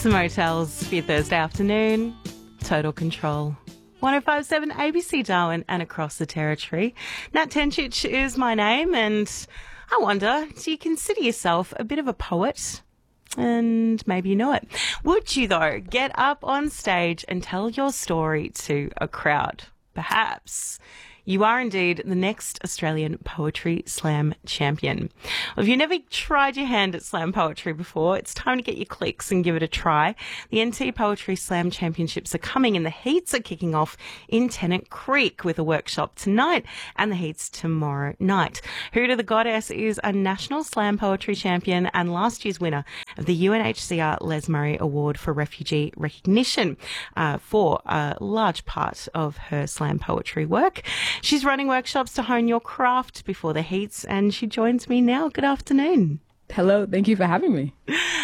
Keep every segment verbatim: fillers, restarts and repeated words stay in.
It's Motels for your Thursday afternoon. Total Control. one oh five point seven A B C Darwin and across the territory. Nat Tencic is my name, and I wonder, do you consider yourself a bit of a poet? And maybe you know it. Would you, though, get up on stage and tell your story to a crowd? Perhaps. You are indeed the next Australian Poetry Slam champion. Well, if you've never tried your hand at slam poetry before, it's time to get your clicks and give it a try. The N T Poetry Slam Championships are coming, and the heats are kicking off in Tennant Creek with a workshop tonight and the heats tomorrow night. Huda the Goddess is a national slam poetry champion and last year's winner of the U N H C R Les Murray Award for Refugee Recognition uh, for a large part of her slam poetry work. She's running workshops to hone your craft before the heats, and she joins me now. Good afternoon. Hello, thank you for having me.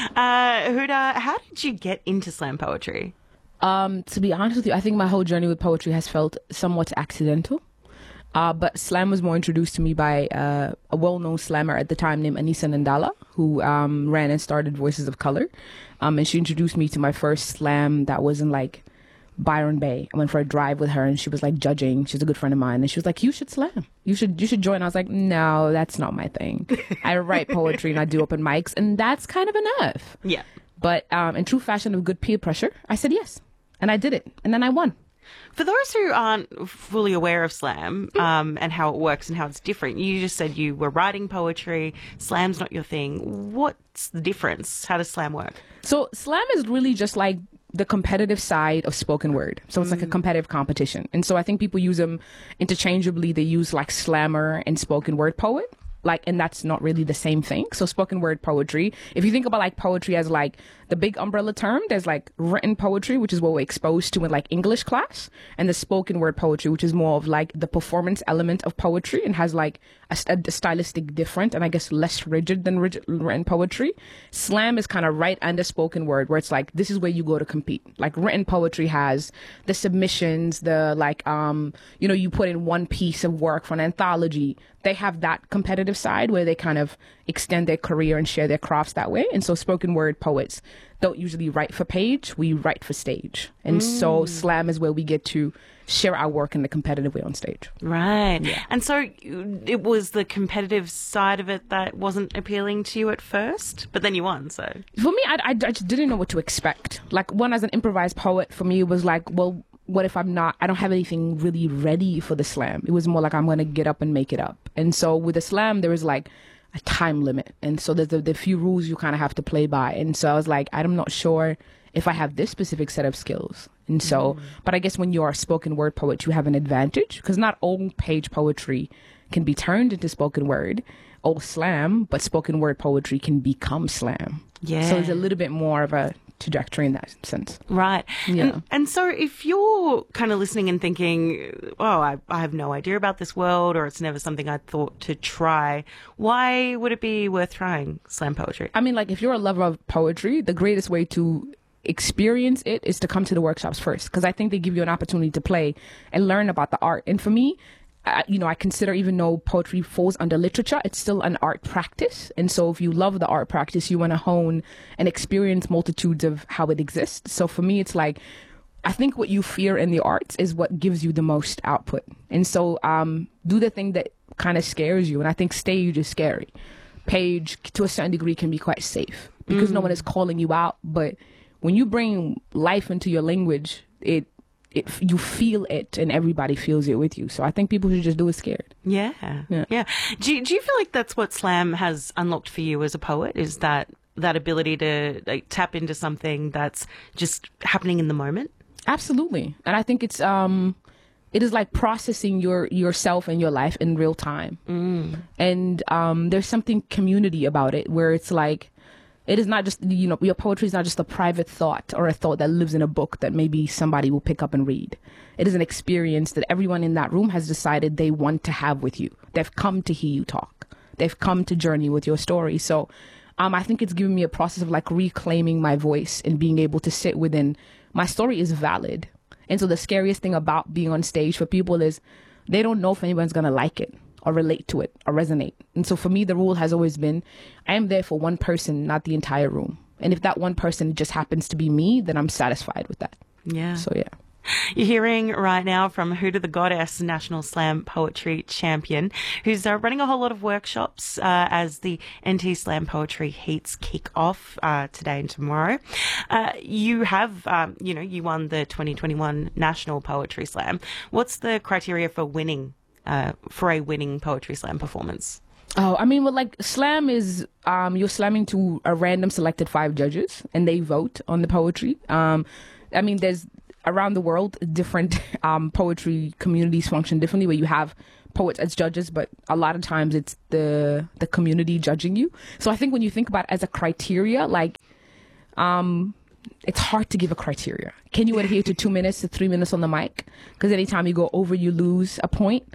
Uh, Huda, how did you get into slam poetry? Um, to be honest with you, I think my whole journey with poetry has felt somewhat accidental. Uh, but slam was more introduced to me by uh, a well-known slammer at the time named Anissa Nandala, who um, ran and started Voices of Color. Um, and she introduced me to my first slam that was in like Byron Bay. I went for a drive with her, and she was like judging. She's a good friend of mine, and she was like, "You should slam. You should. You should join." I was like, "No, that's not my thing. I write poetry and I do open mics, and that's kind of enough." Yeah. But um, in true fashion of good peer pressure, I said yes, and I did it, and then I won. For those who aren't fully aware of slam um, and how it works and how it's different, you just said you were writing poetry. Slam's not your thing. What's the difference? How does slam work? So slam is really just like the competitive side of spoken word. So it's mm. like a competitive competition. And so I think people use them interchangeably. They use like slammer and spoken word poet. Like, and that's not really the same thing. So spoken word poetry, if you think about like poetry as like the big umbrella term, there's like written poetry, which is what we're exposed to in like English class, and the spoken word poetry, which is more of like the performance element of poetry and has like a, a stylistic different and I guess less rigid than rigid, written poetry. Slam is kind of right under spoken word, where it's like, this is where you go to compete. Like written poetry has the submissions, the like, um, you know, you put in one piece of work for an anthology. They have that competitive side where they kind of extend their career and share their crafts that way. And so spoken word poets don't usually write for page, we write for stage. And mm. so slam is where we get to share our work in the competitive way on stage. Right. Yeah. And so it was the competitive side of it that wasn't appealing to you at first, but then you won, so. For me, I, I, I just didn't know what to expect. Like, one, as an improvised poet, for me, it was like, well, what if I'm not, I don't have anything really ready for the slam? It was more like, I'm going to get up and make it up. And so with the slam, there was like a time limit. And so there's the, the few rules you kind of have to play by. And so I was like, I'm not sure if I have this specific set of skills. And so, mm. but I guess when you're a spoken word poet, you have an advantage, because not all page poetry can be turned into spoken word or slam, but spoken word poetry can become slam. Yeah. So there's a little bit more of a trajectory in that sense. Right. Yeah. And, and so if you're kind of listening and thinking, oh, I, I have no idea about this world, or it's never something I thought to try, why would it be worth trying slam poetry? I mean, like, if you're a lover of poetry, the greatest way to experience it is to come to the workshops first, because I think they give you an opportunity to play and learn about the art. And for me, I, you know, I consider, even though poetry falls under literature, it's still an art practice. And so if you love the art practice, you want to hone and experience multitudes of how it exists. So for me, it's like, I think what you fear in the arts is what gives you the most output. And so um, do the thing that kind of scares you. And I think stage is scary. Page, to a certain degree, can be quite safe because mm. no one is calling you out. But when you bring life into your language, it It, you feel it, and everybody feels it with you. So I think people should just do it scared. Yeah. Yeah. yeah. Do you, do you feel like that's what slam has unlocked for you as a poet, is that that ability to like, tap into something that's just happening in the moment? Absolutely. And I think it's um it is like processing your yourself and your life in real time. Mm. And um there's something community about it, where it's like, it is not just, you know, your poetry is not just a private thought or a thought that lives in a book that maybe somebody will pick up and read. It is an experience that everyone in that room has decided they want to have with you. They've come to hear you talk. They've come to journey with your story. So um, I think it's given me a process of like reclaiming my voice and being able to sit within, my story is valid. And so the scariest thing about being on stage for people is they don't know if anyone's going to like it or relate to it or resonate. And so for me, the rule has always been, I am there for one person, not the entire room. And if that one person just happens to be me, then I'm satisfied with that. Yeah. So, yeah. You're hearing right now from Huda the Goddess, National Slam Poetry Champion, who's uh, running a whole lot of workshops uh, as the N T Slam Poetry Heats kick off uh, today and tomorrow. Uh, you have, um, you know, you won the twenty twenty-one National Poetry Slam. What's the criteria for winning, uh, for a winning Poetry Slam performance? Oh, I mean, well, like slam is um, you're slamming to a random selected five judges, and they vote on the poetry. Um, I mean, there's around the world, different um, poetry communities function differently, where you have poets as judges, but a lot of times it's the the community judging you. So I think when you think about it as a criteria, like, um, it's hard to give a criteria. Can you adhere to two minutes to three minutes on the mic? Because anytime you go over, you lose a point.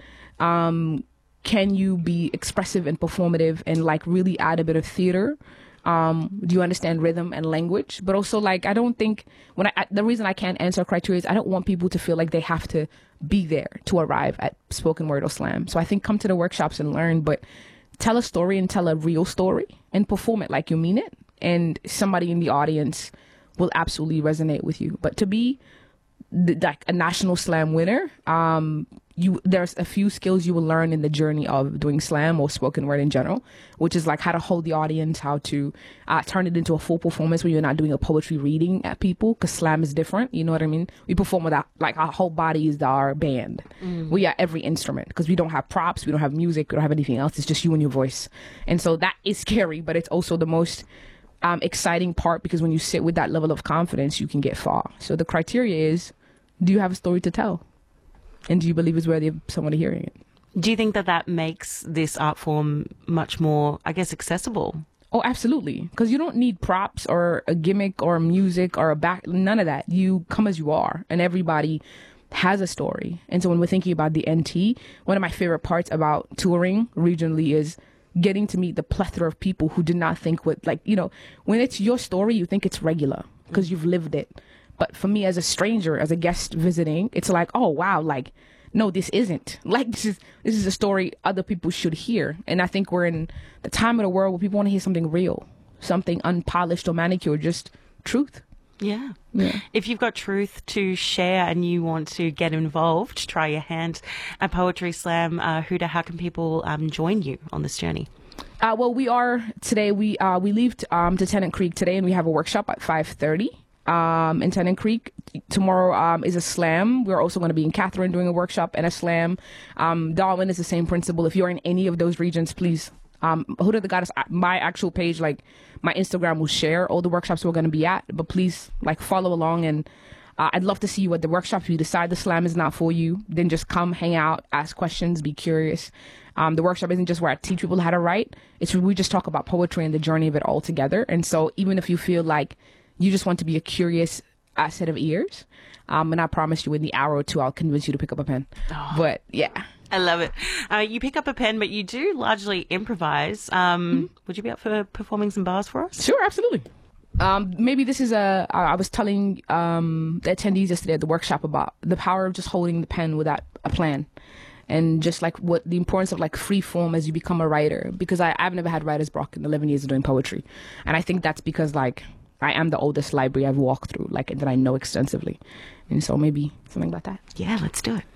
Um, can you be expressive and performative and like really add a bit of theater? Um, do you understand rhythm and language? But also, like, I don't think when I, I the reason I can't answer criteria is I don't want people to feel like they have to be there to arrive at spoken word or slam. So I think come to the workshops and learn, but tell a story and tell a real story and perform it like you mean it. And somebody in the audience will absolutely resonate with you. But to be the, like a national slam winner, um, you there's a few skills you will learn in the journey of doing slam or spoken word in general, which is like how to hold the audience, how to uh, turn it into a full performance where you're not doing a poetry reading at people, because slam is different. You know what I mean? We perform with our, like our whole body is our band. Mm. We are every instrument because we don't have props, we don't have music, we don't have anything else. It's just you and your voice. And so that is scary, but it's also the most um, exciting part, because when you sit with that level of confidence, you can get far. So the criteria is, do you have a story to tell? And do you believe it's worthy of someone hearing it? Do you think that that makes this art form much more, I guess, accessible? Oh, absolutely. Because you don't need props or a gimmick or music or a back, none of that. You come as you are, and everybody has a story. And so when we're thinking about the N T, one of my favorite parts about touring regionally is getting to meet the plethora of people who did not think with, like, you know, when it's your story, you think it's regular because you've lived it. But for me as a stranger, as a guest visiting, it's like, oh, wow, like, no, this isn't. Like, this is, this is a story other people should hear. And I think we're in the time of the world where people want to hear something real, something unpolished or manicured, just truth. Yeah. Yeah. If you've got truth to share and you want to get involved, try your hand at Poetry Slam. Uh, Huda, how can people um, join you on this journey? Uh, well, we are today, we uh, we leave um, to Tennant Creek today, and we have a workshop at five thirty. Um, in Tennant Creek. Tomorrow um, is a slam. We're also going to be in Catherine doing a workshop and a slam. Um, Darwin is the same principle. If you're in any of those regions, please, um, Huda the Goddess, my actual page, like my Instagram will share all the workshops we're going to be at, but please like follow along, and uh, I'd love to see you at the workshop. If you decide the slam is not for you, then just come hang out, ask questions, be curious. Um, the workshop isn't just where I teach people how to write. It's where we just talk about poetry and the journey of it all together. And so even if you feel like you just want to be a curious uh, set of ears, um, and I promise you in the hour or two, I'll convince you to pick up a pen. Oh, but yeah. I love it. Uh, you pick up a pen, but you do largely improvise. Um, mm-hmm. Would you be up for performing some bars for us? Sure, absolutely. Um, maybe this is a, I was telling um, the attendees yesterday at the workshop about the power of just holding the pen without a plan. And just like what the importance of like free form as you become a writer, because I, I've never had writer's block in eleven years of doing poetry. And I think that's because like, I am the oldest library I've walked through, like, that I know extensively. And so maybe something like that. Yeah, let's do it.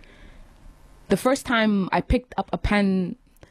The first time I picked up a pen,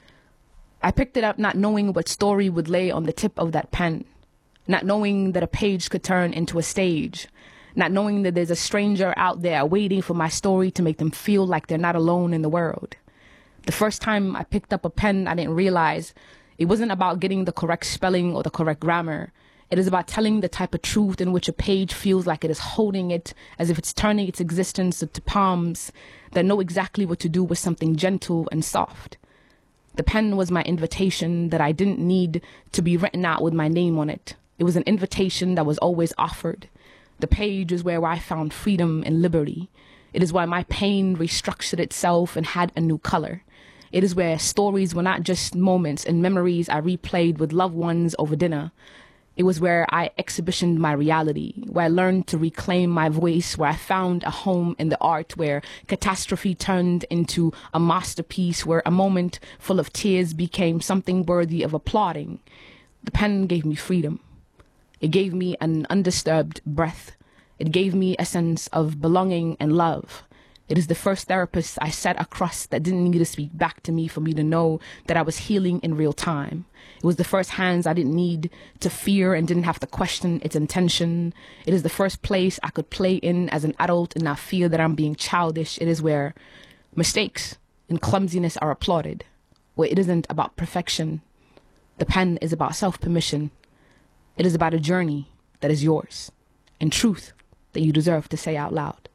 I picked it up not knowing what story would lay on the tip of that pen, not knowing that a page could turn into a stage, not knowing that there's a stranger out there waiting for my story to make them feel like they're not alone in the world. The first time I picked up a pen, I didn't realize it wasn't about getting the correct spelling or the correct grammar. It is about telling the type of truth in which a page feels like it is holding it, as if it's turning its existence into palms that know exactly what to do with something gentle and soft. The pen was my invitation that I didn't need to be written out with my name on it. It was an invitation that was always offered. The page is where I found freedom and liberty. It is why my pain restructured itself and had a new color. It is where stories were not just moments and memories I replayed with loved ones over dinner. It was where I exhibitioned my reality, where I learned to reclaim my voice, where I found a home in the art, where catastrophe turned into a masterpiece, where a moment full of tears became something worthy of applauding. The pen gave me freedom. It gave me an undisturbed breath. It gave me a sense of belonging and love. It is the first therapist I sat across that didn't need to speak back to me for me to know that I was healing in real time. It was the first hands I didn't need to fear and didn't have to question its intention. It is the first place I could play in as an adult and not feel that I'm being childish. It is where mistakes and clumsiness are applauded, where it isn't about perfection. The pen is about self-permission. It is about a journey that is yours and truth that you deserve to say out loud.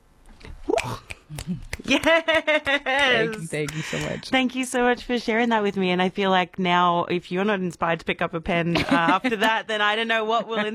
Yes. Thank you, thank you so much. Thank you so much for sharing that with me. And I feel like now, if you're not inspired to pick up a pen uh, after that, then I don't know what will